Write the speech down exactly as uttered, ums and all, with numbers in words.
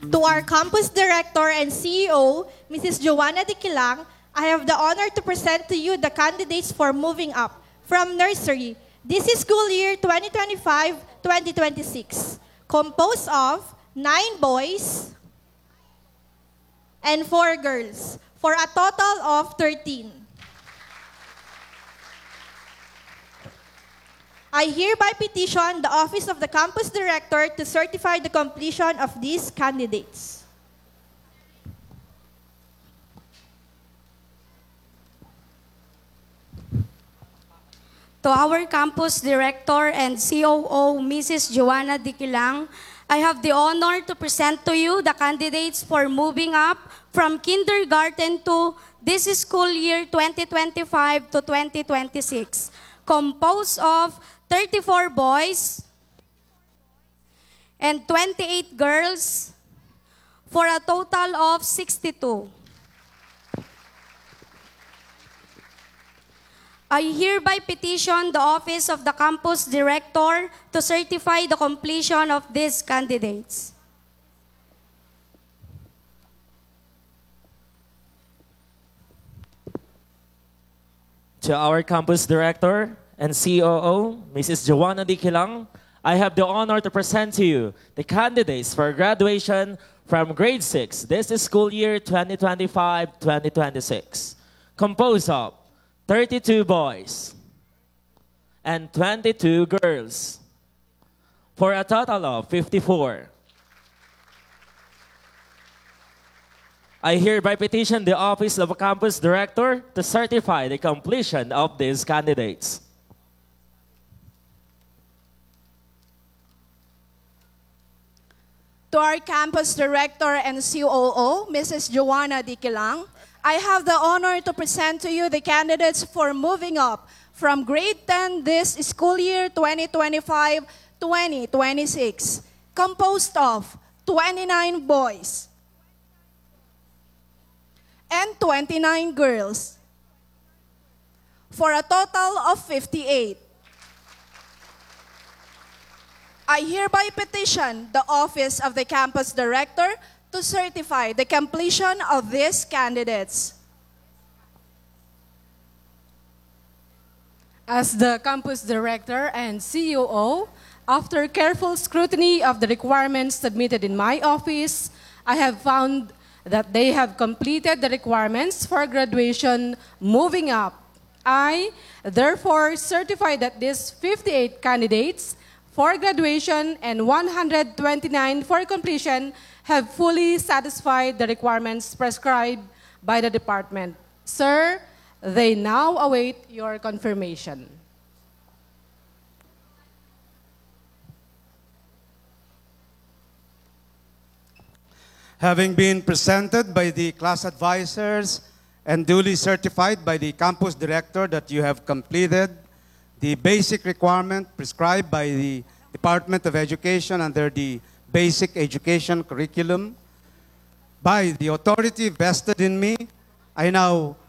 To our campus director and C E O, Missus Joanna Diquilang, I have the honor to present to you the candidates for moving up from nursery. This is school year twenty twenty-five twenty twenty-six, composed of nine boys and four girls, for a total of thirteen. I hereby petition the Office of the Campus Director to certify the completion of these candidates. To our campus director and C O O, Missus Joanna Diquilang, I have the honor to present to you the candidates for moving up from kindergarten to this school year twenty twenty-five to twenty twenty-six, composed of thirty-four boys and twenty-eight girls for a total of sixty-two. I hereby petition the Office of the Campus Director to certify the completion of these candidates. To our campus director and C O O, Missus Joanna Diquilang, I have the honor to present to you the candidates for graduation from grade six. This is school year twenty twenty-five twenty twenty-six, composed of thirty-two boys and twenty-two girls, for a total of fifty-four. I hereby petition the Office of Campus Director to certify the completion of these candidates. To our campus director and C O O, Missus Joanna Diquilang, I have the honor to present to you the candidates for moving up from grade ten this school year twenty twenty-five twenty twenty-six, composed of twenty-nine boys and twenty-nine girls, for a total of fifty-eight. I hereby petition the Office of the Campus Director to certify the completion of these candidates. As the campus director and C O O, after careful scrutiny of the requirements submitted in my office, I have found that they have completed the requirements for graduation moving up. I, therefore, certify that these fifty-eight candidates for graduation and one hundred twenty-nine for completion have fully satisfied the requirements prescribed by the department. Sir, they now await your confirmation. Having been presented by the class advisors and duly certified by the campus director that you have completed the basic requirement prescribed by the Department of Education under the Basic Education Curriculum, by the authority vested in me, I now